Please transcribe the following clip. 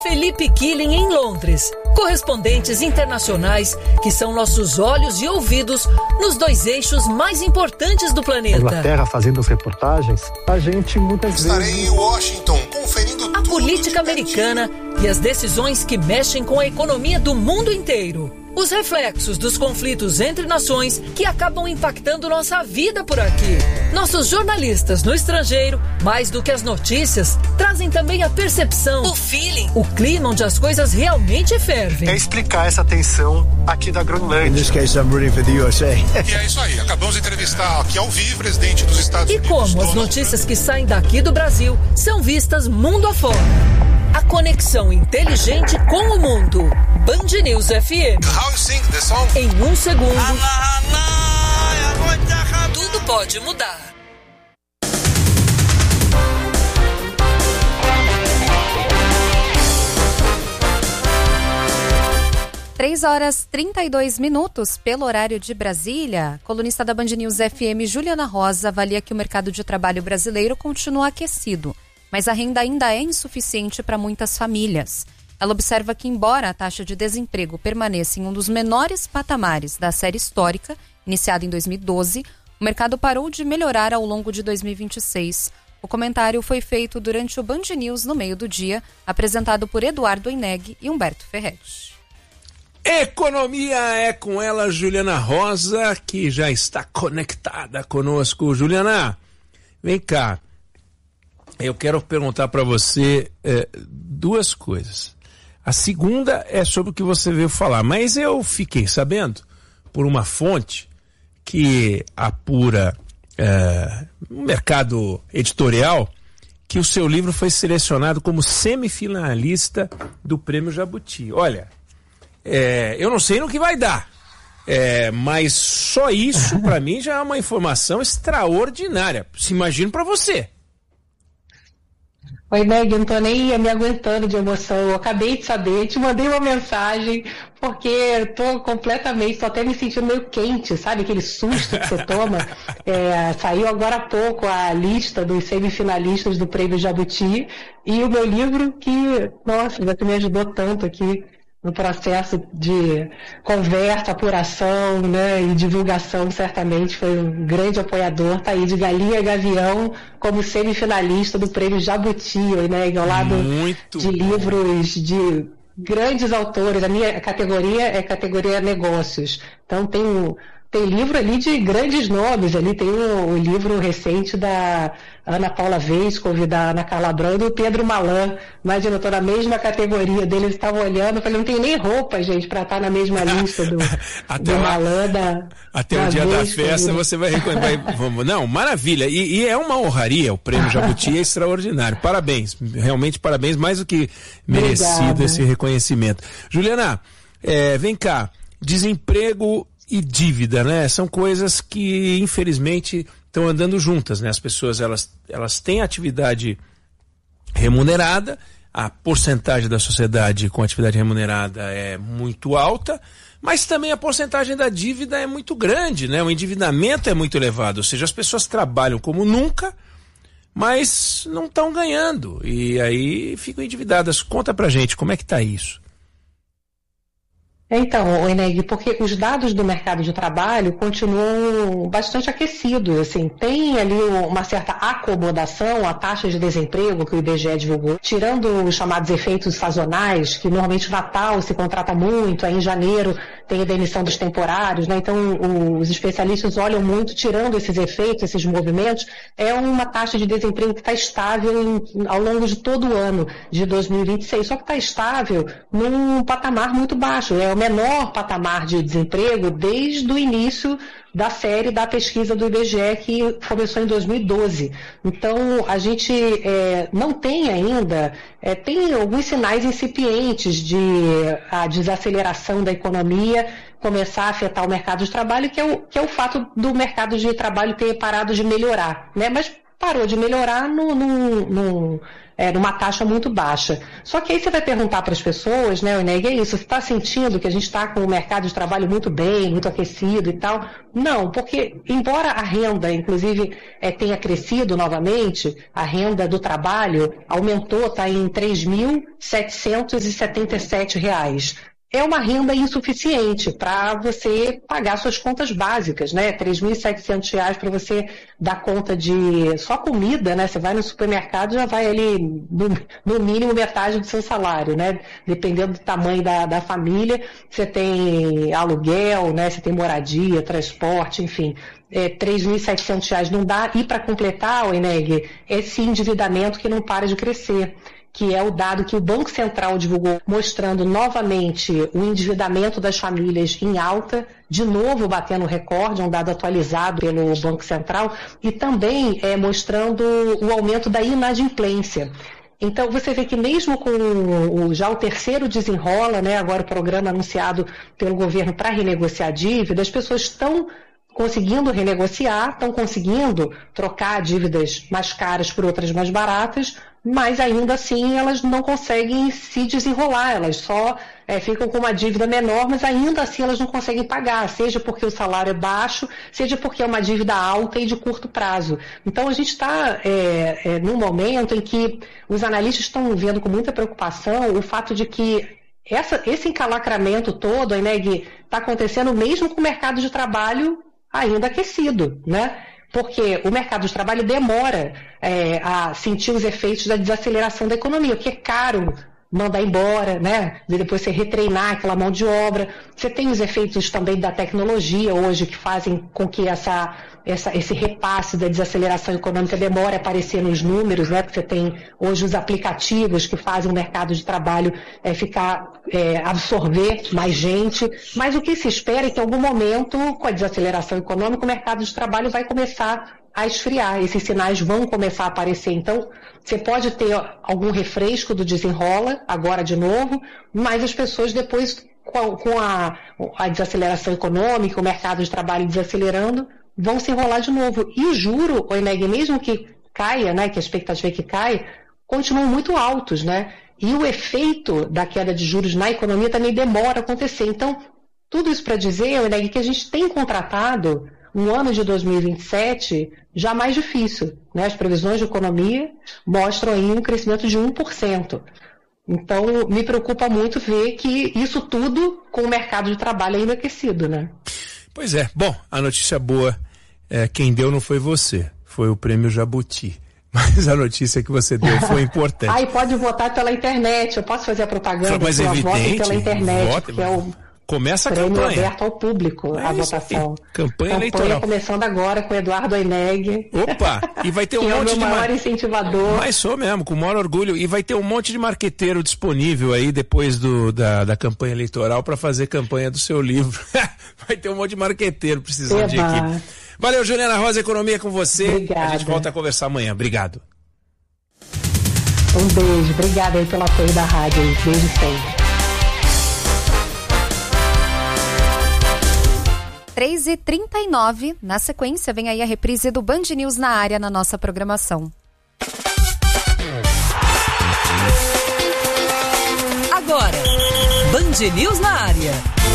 Felipe Killing em Londres. Correspondentes internacionais que são nossos olhos e ouvidos nos dois eixos mais importantes do planeta. Inglaterra fazendo as reportagens, a gente muitas vezes... Estarei em Washington conferindo a política americana e as decisões que mexem com a economia do mundo inteiro. Os reflexos dos conflitos entre nações que acabam impactando nossa vida por aqui. Nossos jornalistas no estrangeiro, mais do que as notícias, trazem também a percepção, o feeling, o clima onde as coisas realmente fervem. É explicar essa tensão aqui da Groenlândia. In this case, I'm rooting for the USA. E é isso aí, acabamos de entrevistar aqui ao vivo o presidente dos Estados Unidos. E como as notícias que saem daqui do Brasil são vistas mundo afora. A conexão inteligente com o mundo. Band News FM. How you sing the song? Em um segundo, tudo pode mudar. Três horas 32 minutos pelo horário de Brasília. Colunista da Band News FM, Juliana Rosa, avalia que o mercado de trabalho brasileiro continua aquecido, mas a renda ainda é insuficiente para muitas famílias. Ela observa que, embora a taxa de desemprego permaneça em um dos menores patamares da série histórica, iniciada em 2012, o mercado parou de melhorar ao longo de 2026. O comentário foi feito durante o Band News no meio do dia, apresentado por Eduardo Oineg e Humberto Ferretti. Economia é com ela, Juliana Rosa, que já está conectada conosco. Juliana, vem cá. Eu quero perguntar para você duas coisas. A segunda é sobre o que você veio falar, mas eu fiquei sabendo por uma fonte que apura no mercado editorial que o seu livro foi selecionado como semifinalista do Prêmio Jabuti. Olha, eu não sei no que vai dar, mas só isso para mim já é uma informação extraordinária. Se imagina para você. Oi, Meg, eu não tô nem me aguentando de emoção. Eu acabei de saber, te mandei uma mensagem, porque eu tô até me sentindo meio quente, sabe? Aquele susto que você toma. Saiu agora há pouco a lista dos semifinalistas do Prêmio Jabuti e o meu livro que, nossa, você me ajudou tanto aqui no processo de conversa, apuração, né, e divulgação, certamente foi um grande apoiador, tá aí de Galinha e Gavião como semifinalista do Prêmio Jabuti, né, ao lado de livros de grandes autores. A minha categoria é categoria negócios, então tem livro ali de grandes nomes, ali tem o livro recente da Ana Paula Vescovi, da Ana Carla Brando e do Pedro Malan. Imagina, eu estou na mesma categoria dele, eles estavam olhando, eu falei, não tem nem roupa, gente, para estar na mesma lista do Malan, até o dia da festa você vai reconhecer. Não, maravilha, e é uma honraria, o Prêmio Jabuti é extraordinário, parabéns, realmente parabéns, mais do que merecido. Obrigada. Esse reconhecimento. Juliana, vem cá, desemprego e dívida, né? São coisas que, infelizmente, estão andando juntas, né? As pessoas, elas têm atividade remunerada, a porcentagem da sociedade com atividade remunerada é muito alta, mas também a porcentagem da dívida é muito grande, né? O endividamento é muito elevado, ou seja, as pessoas trabalham como nunca, mas não estão ganhando, e aí ficam endividadas. Conta pra gente, como é que tá isso? Então, Eneg, porque os dados do mercado de trabalho continuam bastante aquecidos, assim, tem ali uma certa acomodação, a taxa de desemprego que o IBGE divulgou, tirando os chamados efeitos sazonais, que normalmente no Natal se contrata muito, aí em janeiro tem a demissão dos temporários, né? Então os especialistas olham muito, tirando esses efeitos, esses movimentos, é uma taxa de desemprego que está estável ao longo de todo o ano de 2026, só que está estável num patamar muito baixo, é o menor patamar de desemprego desde o início da série da pesquisa do IBGE, que começou em 2012. Então, a gente não tem ainda, tem alguns sinais incipientes de a desaceleração da economia começar a afetar o mercado de trabalho, que é o fato do mercado de trabalho ter parado de melhorar, né? Mas parou de melhorar numa taxa muito baixa. Só que aí você vai perguntar para as pessoas, né, Oneg, é isso, você está sentindo que a gente está com o mercado de trabalho muito bem, muito aquecido e tal? Não, porque embora a renda, inclusive, tenha crescido novamente, a renda do trabalho aumentou, está em R$ 3.777. É uma renda insuficiente para você pagar suas contas básicas, né? R$ 3.700 para você dar conta de só comida, né? Você vai no supermercado, já vai ali no mínimo metade do seu salário, né? Dependendo do tamanho da família, você tem aluguel, né? Você tem moradia, transporte, enfim. R$ 3.700 não dá. E para completar, Oneg, esse endividamento que não para de crescer, que é o dado que o Banco Central divulgou, mostrando novamente o endividamento das famílias em alta, de novo batendo recorde, um dado atualizado pelo Banco Central, e também mostrando o aumento da inadimplência. Então, você vê que mesmo com já o terceiro desenrola, né, agora o programa anunciado pelo governo para renegociar a dívida, as pessoas estão conseguindo renegociar, estão conseguindo trocar dívidas mais caras por outras mais baratas, mas ainda assim elas não conseguem se desenrolar, elas só ficam com uma dívida menor, mas ainda assim elas não conseguem pagar, seja porque o salário é baixo, seja porque é uma dívida alta e de curto prazo. Então a gente está num momento em que os analistas estão vendo com muita preocupação o fato de que esse encalacramento todo, Oneg, está acontecendo mesmo com o mercado de trabalho ainda aquecido, né? Porque o mercado de trabalho demora a sentir os efeitos da desaceleração da economia, porque é caro mandar embora, né? E depois você retreinar aquela mão de obra. Você tem os efeitos também da tecnologia hoje que fazem com que esse repasse da desaceleração econômica demore a aparecer nos números, né? Porque você tem hoje os aplicativos que fazem o mercado de trabalho absorver mais gente, mas o que se espera é que em algum momento, com a desaceleração econômica, o mercado de trabalho vai começar a esfriar, esses sinais vão começar a aparecer. Então, você pode ter algum refresco do desenrola, agora de novo, mas as pessoas depois, com a desaceleração econômica, o mercado de trabalho desacelerando, vão se enrolar de novo. E o juro, Oneg, mesmo que caia, né, que a expectativa é que caia, continuam muito altos, né? E o efeito da queda de juros na economia também demora a acontecer. Então, tudo isso para dizer, Oneg, que a gente tem contratado um ano de 2027 já mais difícil, né? As previsões de economia mostram aí um crescimento de 1%. Então, me preocupa muito ver que isso tudo com o mercado de trabalho ainda aquecido, né? Pois é. Bom, a notícia boa quem deu não foi você, foi o Prêmio Jabuti. Mas a notícia que você deu foi importante. Pode votar pela internet, eu posso fazer a propaganda? Mas é evidente. Votem pela internet, que é o começa a prêmio campanha. aberto ao público, a votação. Campanha eleitoral. Começando agora com o Eduardo Oneg. Opa! E vai ter um monte de... é o meu maior incentivador. Mas sou mesmo, com o maior orgulho. E vai ter um monte de marqueteiro disponível aí depois da campanha eleitoral para fazer campanha do seu livro. Vai ter um monte de marqueteiro precisando de equipe. Valeu, Juliana Rosa, Economia com você. Obrigada. A gente volta a conversar amanhã. Obrigado. Um beijo. Obrigada aí pelo apoio da rádio. Beijo sempre. 3h39, na sequência vem aí a reprise do Band News na área na nossa programação. Agora, Band News na área.